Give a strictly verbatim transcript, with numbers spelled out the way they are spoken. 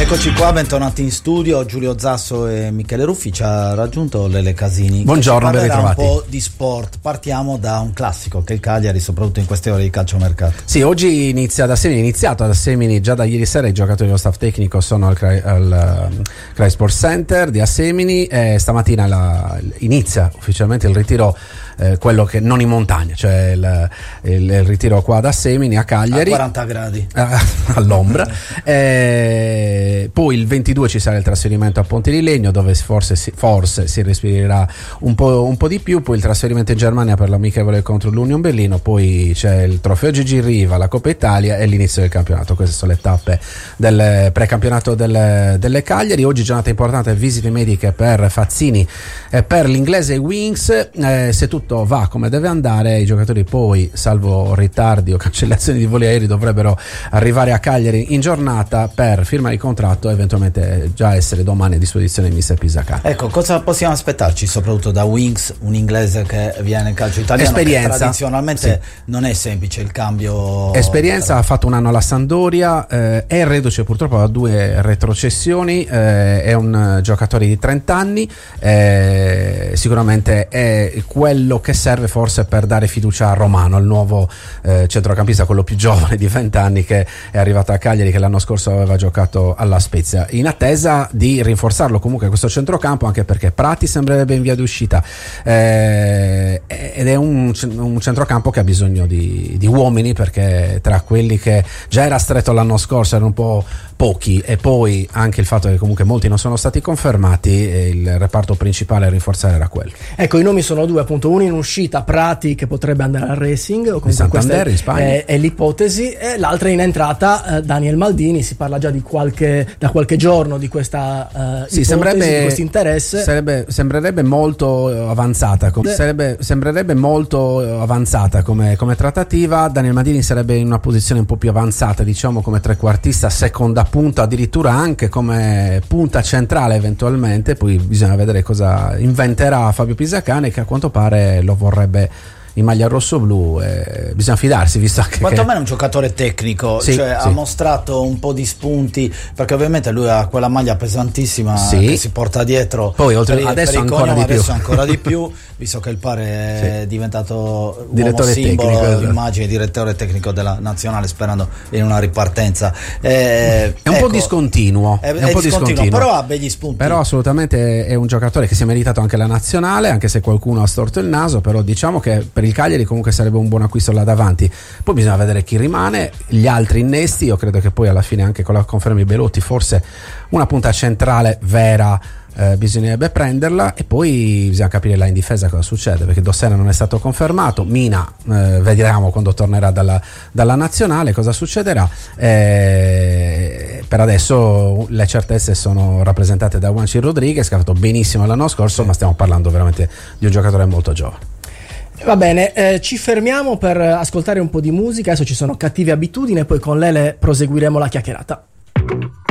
Eccoci qua, bentornati in studio. Giulio Zasso e Michele Ruffi. Ci ha raggiunto Lele Casini. Buongiorno, ben ritrovati. Un po' di sport. Partiamo da un classico che è il Cagliari, soprattutto in queste ore di calciomercato. Sì, oggi inizia da Semini, iniziato da Semini già da ieri sera. I giocatori dello staff tecnico sono al Cry, al, uh, Cry Sports Center di Assemini e stamattina la, inizia ufficialmente il ritiro, eh, quello che non in montagna, cioè il, il, il ritiro qua da Semini a Cagliari a quaranta gradi eh, all'ombra. E poi il ventidue ci sarà il trasferimento a Ponte di Legno, dove forse si, forse si respirerà un po', un po' di più. Poi il trasferimento in Germania per l'amichevole contro l'Union Berlino. Poi c'è il trofeo Gigi Riva, la Coppa Italia e l'inizio del campionato. Queste sono le tappe del precampionato delle, delle Cagliari. Oggi giornata importante, visite mediche per Fazzini e per l'inglese Wings. Eh, se tutto va come deve andare, i giocatori poi, salvo ritardi o cancellazioni di voli aerei, dovrebbero arrivare a Cagliari in giornata per firmare il contratto e eventualmente già essere domani a disposizione di mister Pisacane. Ecco, cosa possiamo aspettarci soprattutto da Wings, un inglese che viene nel calcio italiano? Esperienza. Che tradizionalmente sì. non è semplice il cambio. Esperienza, ha fatto un anno alla Sampdoria, eh, è reduce purtroppo da due retrocessioni, eh, è un giocatore di trenta anni, eh, sicuramente è quello che serve forse per dare fiducia a Romano, il nuovo eh, centrocampista, quello più giovane di venti anni che è arrivato a Cagliari, che l'anno scorso aveva giocato alla Spezia, in attesa di rinforzarlo comunque questo centrocampo, anche perché Prati sembrerebbe in via di uscita, eh, ed è un, un centrocampo che ha bisogno di, di uomini, perché tra quelli che già era stretto l'anno scorso erano un po' pochi, e poi anche il fatto che comunque molti non sono stati confermati, e il reparto principale a rinforzare era quello. Ecco, i nomi sono due, appunto, uno in uscita, Prati, che potrebbe andare al Racing, o comunque Santander, questa in Spagna. È, è l'ipotesi, e l'altra in entrata, eh, Daniel Maldini. Si parla già di qualche da qualche giorno di questa uh, sì, ipotesi, di questo interesse. Sarebbe, sembrerebbe molto avanzata, com- sarebbe, sembrerebbe molto avanzata come, come trattativa. Daniel Maldini sarebbe in una posizione un po' più avanzata, diciamo come trequartista, seconda punta, addirittura anche come punta centrale eventualmente. Poi bisogna vedere cosa inventerà Fabio Pisacane, che a quanto pare lo vorrebbe in maglia rosso-blu. Eh, bisogna fidarsi, visto anche quantomeno che... un giocatore tecnico, sì, cioè sì. ha mostrato un po' di spunti, perché ovviamente lui ha quella maglia pesantissima, sì, che si porta dietro. Poi oltre per, adesso per ancora di adesso più ancora di più visto che il padre è sì. diventato direttore uomo simbolo, tecnico, immagine, direttore tecnico della nazionale, sperando in una ripartenza. Eh, è un ecco, po' discontinuo, è, è un è po' discontinuo, discontinuo, però ha begli spunti. Però assolutamente è un giocatore che si è meritato anche la nazionale, anche se qualcuno ha storto il naso. Però diciamo che per il Cagliari comunque sarebbe un buon acquisto là davanti. Poi bisogna vedere chi rimane, gli altri innesti. Io credo che poi alla fine, anche con la conferma di Belotti, forse una punta centrale vera eh, bisognerebbe prenderla. E poi bisogna capire là in difesa cosa succede, perché Dossena non è stato confermato. Mina eh, vediamo quando tornerà dalla, dalla nazionale cosa succederà. Eh, per adesso le certezze sono rappresentate da Juanchi Rodriguez, che ha fatto benissimo l'anno scorso, ma stiamo parlando veramente di un giocatore molto giovane. Va bene, eh, ci fermiamo per ascoltare un po' di musica. Adesso ci sono Cattive Abitudini e poi con Lele proseguiremo la chiacchierata.